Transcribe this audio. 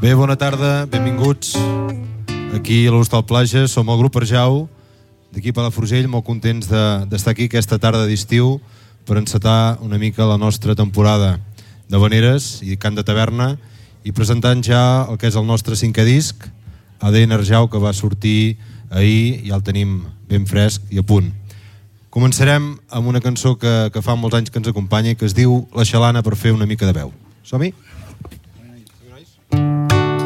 Bé, bona tarda, benvinguts aquí a l'Hostal Plaja. Som el grup Arjau, d'aquí a Palafrugell, molt contents d'estar aquí aquesta tarda d'estiu per encetar una mica la nostra temporada de Veneres i cant de taverna i presentant ja el que és el nostre 5è disc, ADN Arjau, que va sortir ahir i ja el tenim ben fresc i a punt. Començarem amb una cançó que fa molts anys que ens acompanya i que es diu La Xalana, per fer una mica de veu. Som-hi?